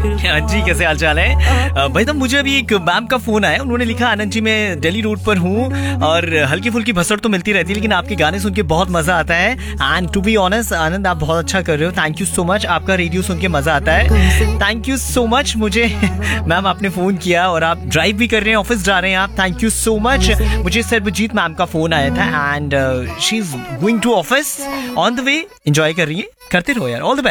हाँ जी, कैसे हाल चाल है भाई? तो मुझे अभी एक मैम का फोन आया, उन्होंने लिखा आनंद जी मैं दिल्ली रोड पर हूँ और हल्की फुल्की भसड़ तो मिलती रहती है, लेकिन आपके गाने सुन के बहुत मजा आता है। एंड टू बी ऑनेस्ट आनंद, आप बहुत अच्छा कर रहे हो, थैंक यू सो मच। आपका रेडियो सुन के मजा आता है, थैंक यू सो मच। मुझे मैम आपने फोन किया और आप ड्राइव भी कर रहे हैं, ऑफिस जा रहे हैं आप, थैंक यू सो मच। मुझे सर्वजीत मैम का फोन आया था and she is going to office on the way, enjoy कर रही है, करते रहो यार, ऑल द बेस्ट।